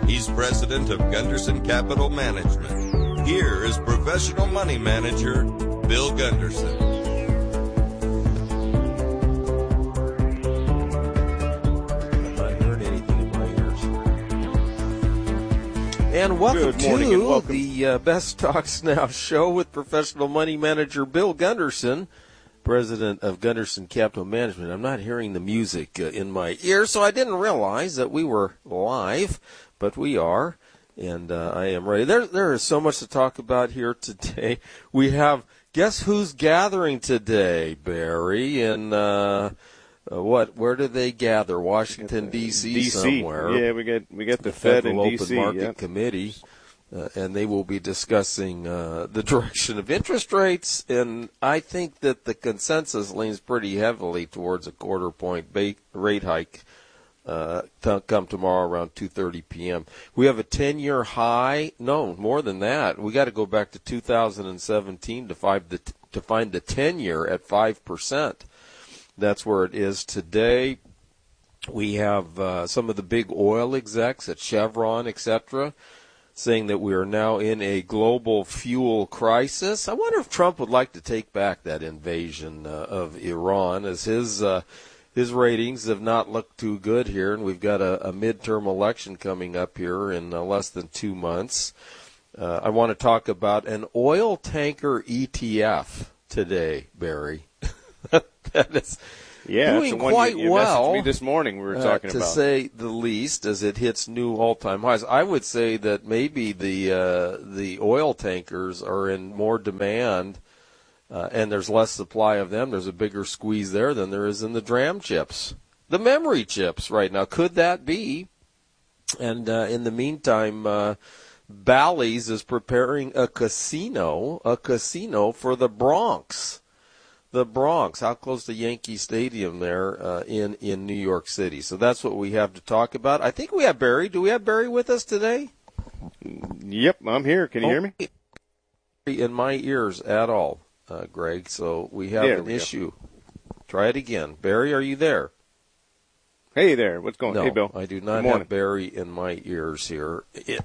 He's president of Gunderson Capital Management. Here is professional money manager, Bill Gunderson. I'm not hearing anything in my ears. And welcome to the Best Stocks Now show with professional money manager Bill Gunderson, president of Gunderson Capital Management. I'm not hearing the music in my ear, so I didn't realize that we were live, but we are, and I am ready. There is so much to talk about here today. We have, guess who's gathering today, Barry? And where do they gather? Washington, D.C. somewhere. Yeah, we got the Fed in Federal D.C. Open Market Committee. And they will be discussing the direction of interest rates, and I think that the consensus leans pretty heavily towards a quarter-point rate hike come tomorrow around 2:30 p.m. We have a 10-year high. No, more than that. We got to go back to 2017 to find the 10-year at 5%. That's where it is today. We have some of the big oil execs at Chevron, etc., saying that we are now in a global fuel crisis. I wonder if Trump would like to take back that invasion of Iran, as his ratings have not looked too good here, and we've got a midterm election coming up here in less than 2 months. I want to talk about an oil tanker ETF today, Barry. That is doing quite well. Messaged me this morning. We were talking to about, to say the least, as it hits new all-time highs. I would say that maybe the oil tankers are in more demand, and there's less supply of them. There's a bigger squeeze there than there is in the DRAM chips, the memory chips right now. Could that be? And in the meantime, Bally's is preparing a casino for the Bronx. The Bronx, how close to Yankee Stadium there in New York City. So that's what we have to talk about. I think we have Barry. Do we have Barry with us today? Yep, I'm here. Can you hear me? In my ears at all, Greg. So we have an issue. Try it again. Barry, are you there? Hey there. What's going on? No, Hey, Bill. I do not have Barry in my ears here.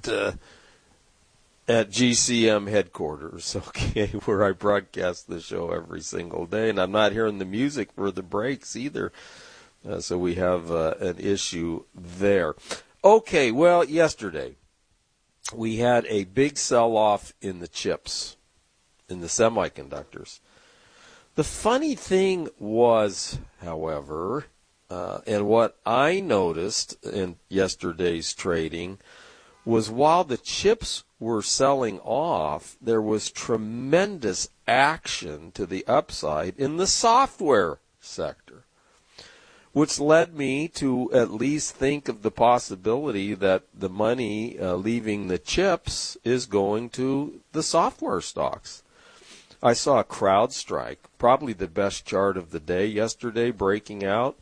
At GCM headquarters, okay, where I broadcast the show every single day, and I'm not hearing the music for the breaks either, so we have an issue there. Okay, well, yesterday we had a big sell-off in the chips, in the semiconductors. The funny thing was, however, and what I noticed in yesterday's trading was while the chips were selling off, there was tremendous action to the upside in the software sector, which led me to at least think of the possibility that the money leaving the chips is going to the software stocks. I saw CrowdStrike, probably the best chart of the day yesterday, breaking out.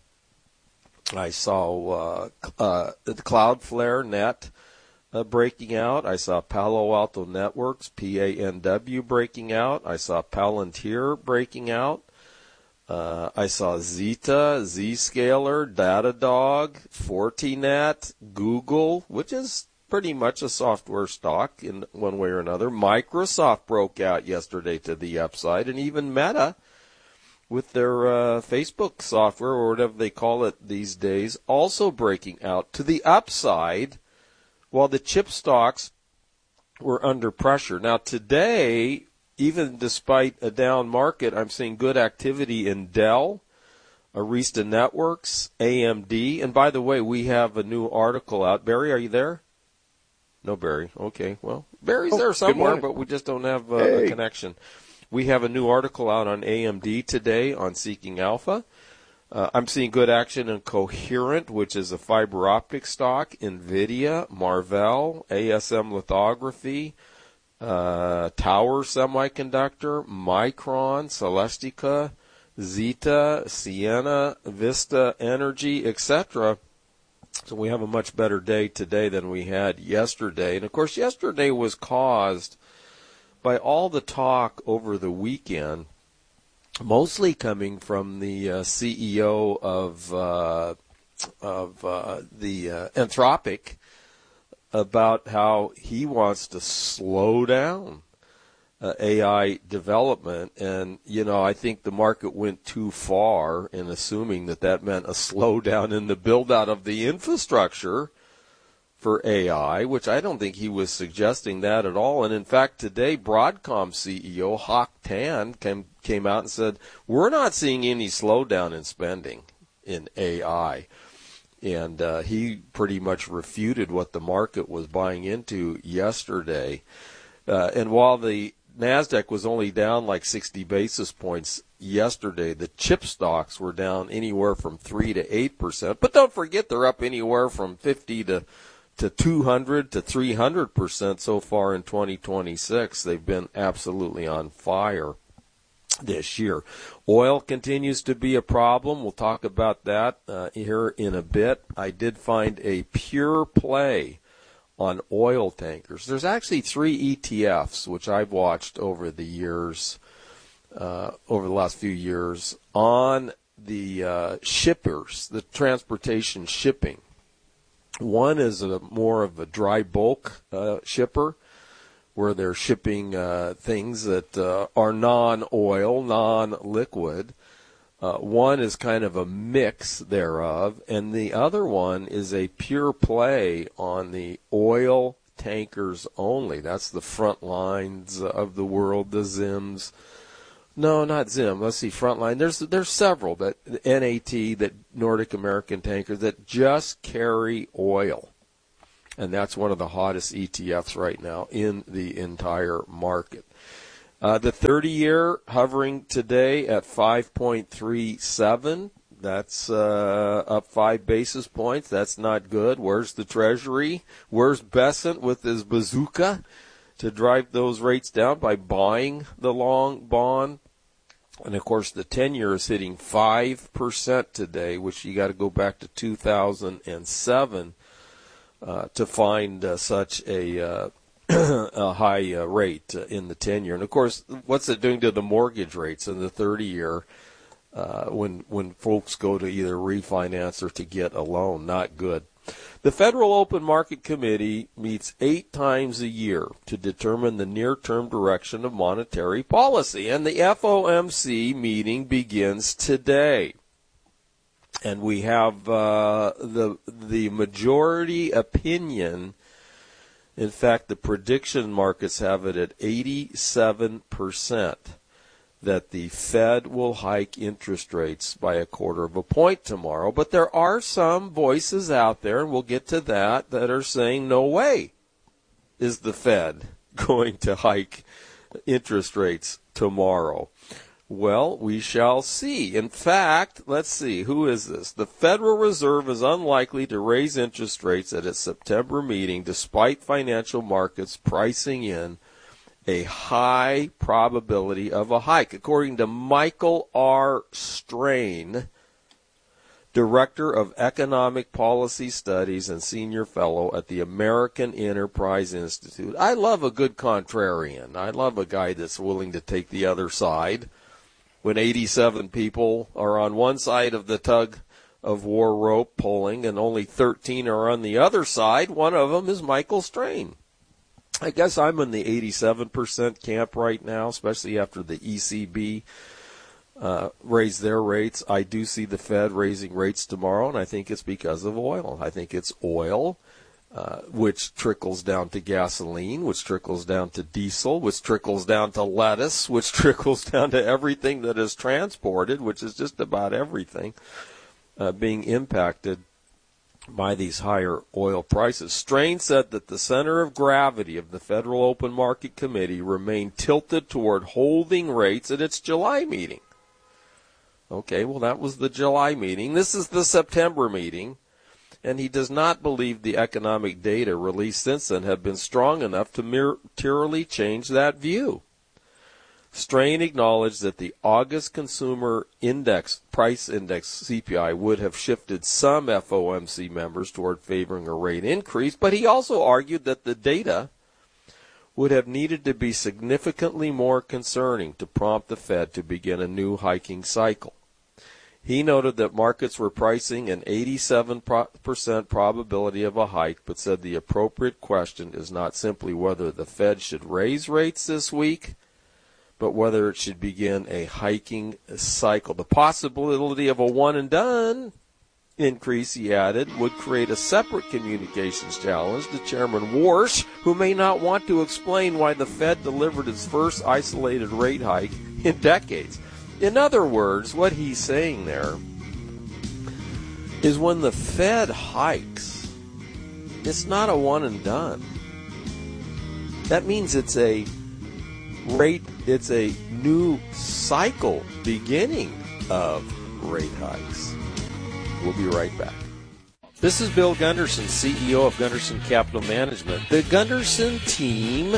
I saw the Cloudflare Net breaking out. I saw Palo Alto Networks, PANW, breaking out. I saw Palantir breaking out. I saw Zeta, Zscaler, Datadog, Fortinet, Google, which is pretty much a software stock in one way or another. Microsoft broke out yesterday to the upside, and even Meta with their Facebook software, or whatever they call it these days, also breaking out to the upside, while the chip stocks were under pressure. Now today, even despite a down market, I'm seeing good activity in Dell, Arista Networks, AMD. And by the way, we have a new article out. Barry, are you there? No, Barry. Okay, well, Barry's there somewhere, but we just don't have a connection. We have a new article out on AMD today on Seeking Alpha. I'm seeing good action in Coherent, which is a fiber optic stock, NVIDIA, Marvell, ASM Lithography, Tower Semiconductor, Micron, Celestica, Zeta, Ciena, Vista Energy, etc. So we have a much better day today than we had yesterday. And, of course, yesterday was caused by all the talk over the weekend, mostly coming from the CEO of the Anthropic, about how he wants to slow down AI development. And, I think the market went too far in assuming that meant a slowdown in the build-out of the infrastructure for AI, which I don't think he was suggesting that at all. And in fact, today, Broadcom CEO Hock Tan came out and said, we're not seeing any slowdown in spending in AI. And he pretty much refuted what the market was buying into yesterday. And while the NASDAQ was only down like 60 basis points yesterday, the chip stocks were down anywhere from 3 to 8%. But don't forget, they're up anywhere from 50 to 200 to 300% so far in 2026. They've been absolutely on fire this year. Oil continues to be a problem. We'll talk about that here in a bit. I did find a pure play on oil tankers. There's actually 3 ETFs, which I've watched over the years, over the last few years, on the shippers, the transportation shipping. One is more of a dry bulk shipper, where they're shipping things that are non-oil, non-liquid. One is kind of a mix thereof, and the other one is a pure play on the oil tankers only. That's the front lines of the world, the Zims. No, not Zim. Let's see, Frontline. There's several, that NAT, that Nordic American tankers, that just carry oil. And that's one of the hottest ETFs right now in the entire market. The 30-year hovering today at 5.37. That's up 5 basis points. That's not good. Where's the Treasury? Where's Bessent with his bazooka to drive those rates down by buying the long bond? And, of course, the 10-year is hitting 5% today, which you got to go back to 2007 to find such a high rate in the 10-year. And, of course, what's it doing to the mortgage rates in the 30-year when folks go to either refinance or to get a loan? Not good. The Federal Open Market Committee meets 8 times a year to determine the near-term direction of monetary policy, and the FOMC meeting begins today. And we have the majority opinion. In fact, the prediction markets have it at 87% that the Fed will hike interest rates by 1/4 point tomorrow. But there are some voices out there, and we'll get to that are saying, no way is the Fed going to hike interest rates tomorrow. Well, we shall see. In fact, let's see, who is this? The Federal Reserve is unlikely to raise interest rates at its September meeting, despite financial markets pricing in a high probability of a hike, according to Michael R. Strain, Director of Economic Policy Studies and Senior Fellow at the American Enterprise Institute. I love a good contrarian. I love a guy that's willing to take the other side. When 87 people are on one side of the tug of war rope pulling and only 13 are on the other side, one of them is Michael Strain. I guess I'm in the 87% camp right now, especially after the ECB raised their rates. I do see the Fed raising rates tomorrow, and I think it's because of oil. I think it's oil, which trickles down to gasoline, which trickles down to diesel, which trickles down to lettuce, which trickles down to everything that is transported, which is just about everything being impacted by these higher oil prices. Strain said that the center of gravity of the Federal Open Market Committee remained tilted toward holding rates at its July meeting. Okay, well, that was the July meeting. This is the September meeting, and he does not believe the economic data released since then have been strong enough to materially change that view. Strain acknowledged that the August Consumer Price Index, CPI, would have shifted some FOMC members toward favoring a rate increase, but he also argued that the data would have needed to be significantly more concerning to prompt the Fed to begin a new hiking cycle. He noted that markets were pricing an 87% probability of a hike, but said the appropriate question is not simply whether the Fed should raise rates this week, but whether it should begin a hiking cycle. The possibility of a one-and-done increase, he added, would create a separate communications challenge to Chairman Warsh, who may not want to explain why the Fed delivered its first isolated rate hike in decades. In other words, what he's saying there is when the Fed hikes, it's not a one and done. That means it's a new cycle beginning of rate hikes. We'll be right back. This is Bill Gunderson, CEO of Gunderson Capital Management. The Gunderson Team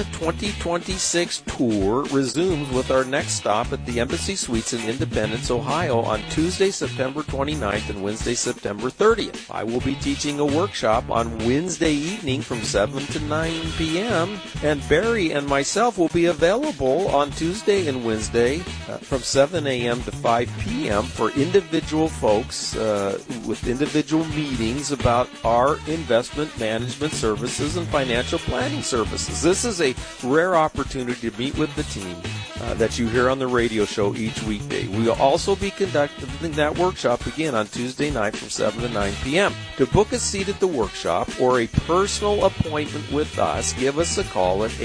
2026 tour resumes with our next stop at the Embassy Suites in Independence, Ohio on Tuesday, September 29th and Wednesday, September 30th. I will be teaching a workshop on Wednesday evening from 7 to 9 p.m. and Barry and myself will be available on Tuesday and Wednesday from 7 a.m. to 5 p.m. for individual folks with individual meetings about our investment management services and financial planning services. This is a rare opportunity to meet with the team that you hear on the radio show each weekday. We will also be conducting that workshop again on Tuesday night from 7 to 9 p.m. To book a seat at the workshop or a personal appointment with us, give us a call at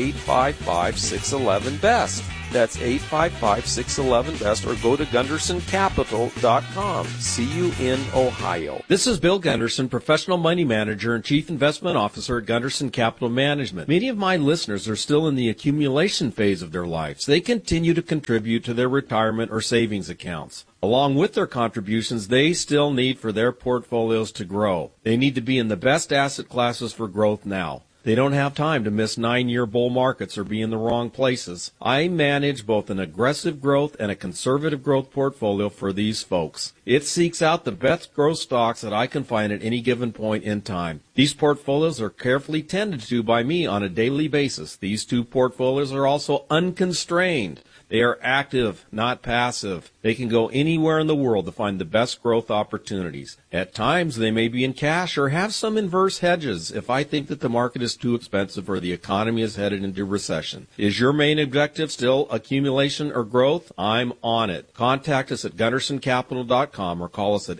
855-611-BEST. That's 855-611-BEST, or go to GundersonCapital.com. See you in Ohio. This is Bill Gunderson, Professional Money Manager and Chief Investment Officer at Gunderson Capital Management. Many of my listeners are still in the accumulation phase of their lives. They continue to contribute to their retirement or savings accounts. Along with their contributions, they still need for their portfolios to grow. They need to be in the best asset classes for growth now. They don't have time to miss 9-year bull markets or be in the wrong places. I manage both an aggressive growth and a conservative growth portfolio for these folks. It seeks out the best growth stocks that I can find at any given point in time. These portfolios are carefully tended to by me on a daily basis. These two portfolios are also unconstrained. They are active, not passive. They can go anywhere in the world to find the best growth opportunities. At times, they may be in cash or have some inverse hedges if I think that the market is too expensive or the economy is headed into recession. Is your main objective still accumulation or growth? I'm on it. Contact us at GundersonCapital.com or call us at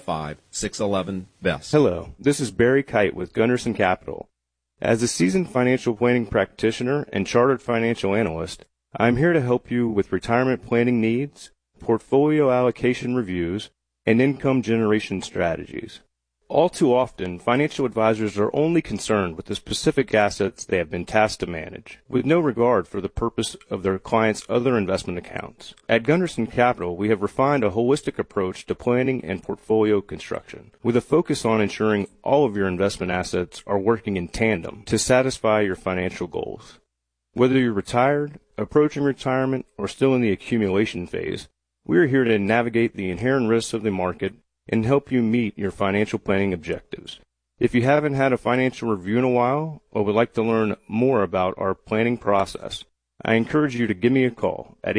855-611-BEST. Hello, this is Barry Kite with Gunderson Capital. As a seasoned financial planning practitioner and chartered financial analyst, I'm here to help you with retirement planning needs, portfolio allocation reviews, and income generation strategies. All too often, financial advisors are only concerned with the specific assets they have been tasked to manage, with no regard for the purpose of their clients' other investment accounts. At Gunderson Capital, we have refined a holistic approach to planning and portfolio construction, with a focus on ensuring all of your investment assets are working in tandem to satisfy your financial goals. Whether you're retired, approaching retirement, or still in the accumulation phase, we are here to navigate the inherent risks of the market and help you meet your financial planning objectives. If you haven't had a financial review in a while or would like to learn more about our planning process, I encourage you to give me a call at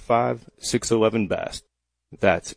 855-611-BEST. That's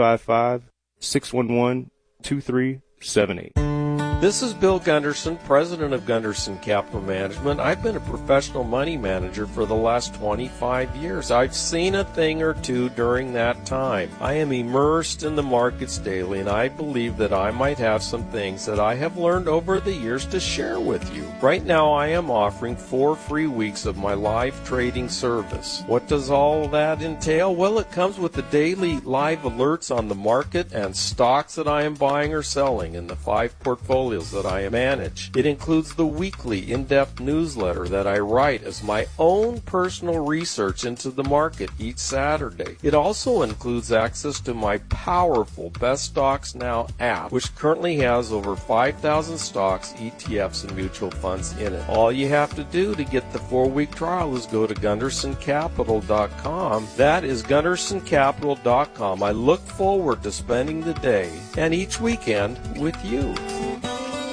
855-611-2378. This is Bill Gunderson, president of Gunderson Capital Management. I've been a professional money manager for the last 25 years. I've seen a thing or two during that time. I am immersed in the markets daily, and I believe that I might have some things that I have learned over the years to share with you. Right now, I am offering 4 free weeks of my live trading service. What does all that entail? Well, it comes with the daily live alerts on the market and stocks that I am buying or selling in the 5 portfolios that I manage. It includes the weekly in-depth newsletter that I write as my own personal research into the market each Saturday. It also includes access to my powerful Best Stocks Now app, which currently has over 5,000 stocks, ETFs, and mutual funds in it. All you have to do to get the 4-week trial is go to GundersonCapital.com. That is GundersonCapital.com. I look forward to spending the day and each weekend with you.